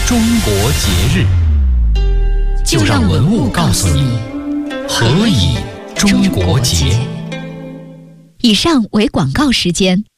中国节日，就让文物告诉你何以中国节。 以上为广告时间。